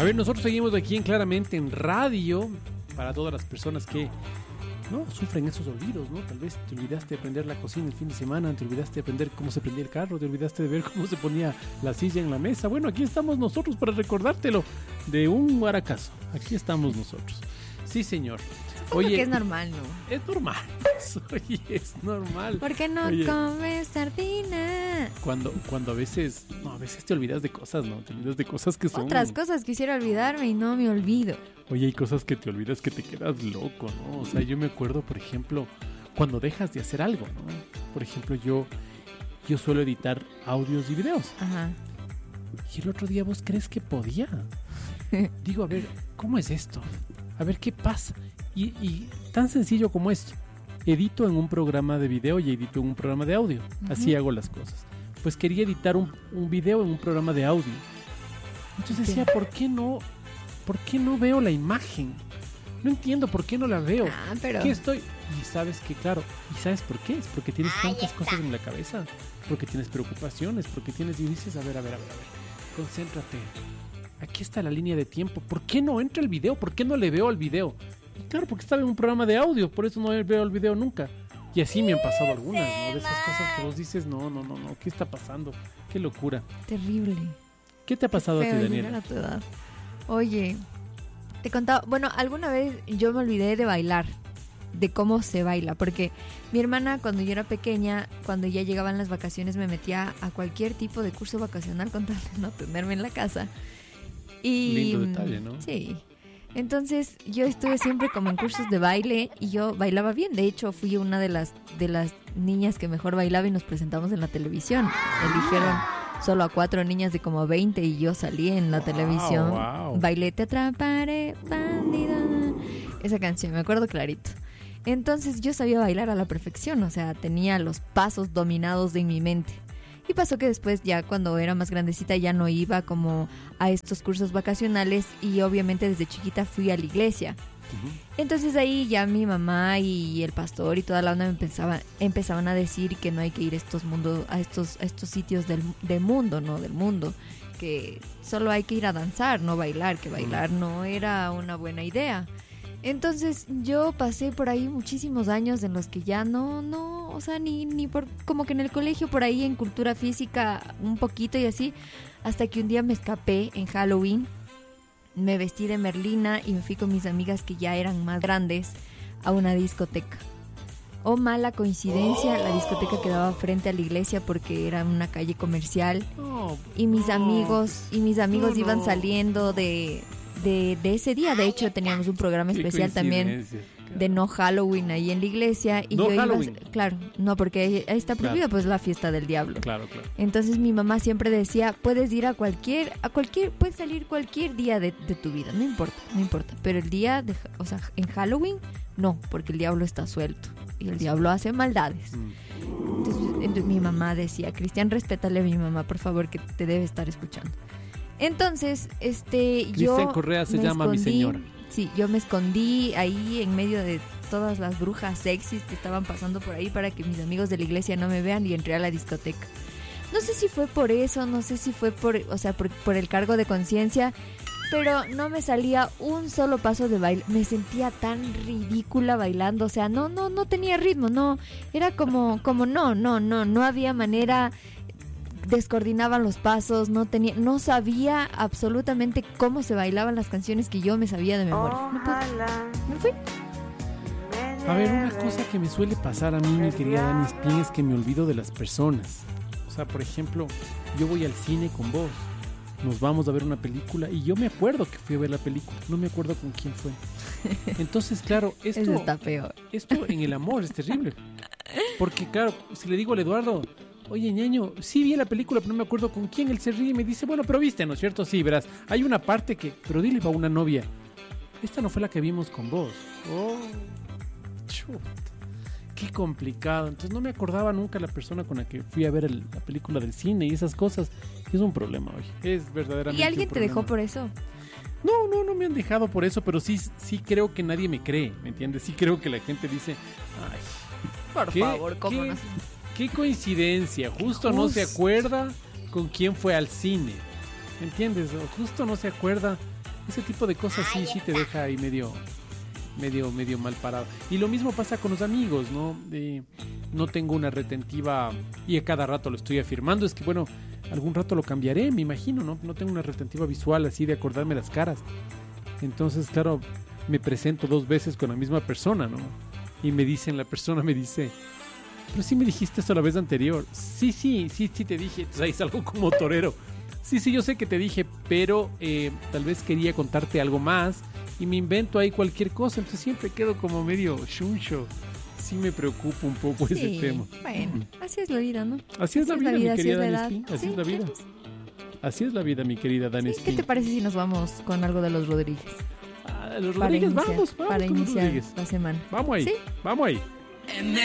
A ver, nosotros seguimos aquí en Claramente en Radio para todas las personas que no sufren esos olvidos, ¿no? Tal vez te olvidaste de prender la cocina el fin de semana, te olvidaste de aprender cómo se prendía el carro, te olvidaste de ver cómo se ponía la silla en la mesa. Bueno, aquí estamos nosotros para recordártelo de un guaracazo. Aquí estamos nosotros. Sí, señor. Oye, que es normal, ¿no? Es normal. Oye, es normal. ¿Por qué no comes sardina? Cuando a veces te olvidas de cosas, ¿no? Te olvidas de cosas que son... Otras cosas quisiera olvidarme y no me olvido. Oye, hay cosas que te olvidas que te quedas loco, ¿no? O sea, yo me acuerdo, por ejemplo, cuando dejas de hacer algo, ¿no? Por ejemplo, yo suelo editar audios y videos. Ajá. Y el otro día, ¿vos crees que podía? Digo, a ver, ¿cómo es esto? A ver, ¿qué pasa? Y tan sencillo como esto. Edito en un programa de video y edito en un programa de audio. Así hago las cosas. Pues quería editar un video en un programa de audio. Entonces decía, ¿por qué no veo la imagen? No entiendo por qué no la veo. Pero... ¿Qué estoy? Y sabes que, claro, ¿y sabes por qué? Es porque tienes tantas cosas en la cabeza. Porque tienes preocupaciones, porque tienes... Y dices, a ver. Concéntrate. Aquí está la línea de tiempo. ¿Por qué no entra el video? ¿Por qué no le veo al video? Y claro, porque estaba en un programa de audio, por eso no veo el video nunca. Y así me han pasado algunas, ¿no? De esas cosas que vos dices, no, ¿qué está pasando? Qué locura. Terrible. ¿Qué te ha pasado a ti, Daniela? A tu edad. Oye, te contaba, bueno, alguna vez yo me olvidé de bailar, de cómo se baila, porque mi hermana cuando yo era pequeña, cuando ya llegaban las vacaciones, me metía a cualquier tipo de curso vacacional con tal de no tenerme en la casa. Y, lindo detalle, ¿no? Sí. Entonces yo estuve siempre como en cursos de baile y yo bailaba bien. De hecho, fui una de las niñas que mejor bailaba y nos presentamos en la televisión. Eligieron solo a 4 niñas de como 20 y yo salí en la televisión. Wow. Bailé Te atraparé, bandida. Esa canción, me acuerdo clarito. Entonces yo sabía bailar a la perfección, o sea, tenía los pasos dominados en mi mente. Y pasó que después ya cuando era más grandecita ya no iba como a estos cursos vacacionales y obviamente desde chiquita fui a la iglesia. Entonces ahí ya mi mamá y el pastor y toda la onda empezaban a decir que no hay que ir a estos sitios del mundo, ¿no? Del mundo, que solo hay que ir a danzar, no bailar, que bailar no era una buena idea. Entonces yo pasé por ahí muchísimos años en los que ya no, o sea, ni por, como que en el colegio por ahí en cultura física un poquito y así, hasta que un día me escapé en Halloween, me vestí de Merlina y me fui con mis amigas que ya eran más grandes a una discoteca. Oh, mala coincidencia, la discoteca quedaba frente a la iglesia porque era una calle comercial y mis amigos iban saliendo de ese día. De hecho teníamos un programa especial también de no Halloween ahí en la iglesia y no yo Halloween. iba, claro, no, porque ahí está prohibido, pues la fiesta del diablo. Claro. Entonces mi mamá siempre decía, puedes ir a cualquier, puedes salir cualquier día de tu vida, no importa, pero el día en Halloween no, porque el diablo está suelto y el diablo hace maldades. Entonces mi mamá decía, Cristian, respétale a mi mamá, por favor, que te debe estar escuchando. Entonces, Cristian Correa se llama mi señora. Sí, yo me escondí ahí en medio de todas las brujas sexys que estaban pasando por ahí para que mis amigos de la iglesia no me vean y entré a la discoteca. No sé si fue por eso, no sé si fue por el cargo de conciencia, pero no me salía un solo paso de baile. Me sentía tan ridícula bailando, o sea, no tenía ritmo, no, era como no había manera. Descoordinaban los pasos, no sabía absolutamente cómo se bailaban las canciones que yo me sabía de memoria. Me fui. A ver, una cosa que me suele pasar a mí, mi querida Dani Spin, es que me olvido de las personas. O sea, por ejemplo, yo voy al cine con vos, nos vamos a ver una película y yo me acuerdo que fui a ver la película, no me acuerdo con quién fue. Entonces, claro, esto está peor. Esto en el amor es terrible. Porque, claro, si le digo al Eduardo, oye, ñaño, sí vi la película, pero no me acuerdo con quién, él se ríe y me dice, bueno, pero viste, ¿no es cierto? Sí, verás, hay una parte que, pero dile a una novia, esta no fue la que vimos con vos. Oh, chuta, qué complicado. Entonces no me acordaba nunca la persona con la que fui a ver la película del cine y esas cosas. Es un problema hoy, es verdaderamente. ¿Y alguien te dejó por eso? No me han dejado por eso, pero sí creo que nadie me cree, ¿me entiendes? Sí creo que la gente dice, ay, por favor, ¿cómo no? Qué coincidencia, justo no se acuerda con quién fue al cine, ¿me entiendes? O justo no se acuerda ese tipo de cosas sí te deja ahí medio mal parado. Y lo mismo pasa con los amigos, ¿no? No tengo una retentiva y a cada rato lo estoy afirmando. Es que, bueno, algún rato lo cambiaré, me imagino, ¿no? No tengo una retentiva visual así de acordarme las caras. Entonces, claro, me presento 2 veces con la misma persona, ¿no? Y la persona me dice, pero sí me dijiste eso la vez anterior. Sí te dije. Entonces ahí salgo como torero. Sí, yo sé que te dije, pero tal vez quería contarte algo más y me invento ahí cualquier cosa. Entonces siempre quedo como medio chuncho. Sí me preocupa un poco ese tema. Bueno, así es la vida, ¿no? Así es la vida, mi querida Dani edad. Spin. Así es la vida. Así es la vida, mi querida Dani Spin. ¿Qué te parece si nos vamos con algo de los Rodríguez? Los Rodríguez, vamos para con iniciar Rodríguez. la semana. Vamos ahí, ¿Sí? vamos ahí.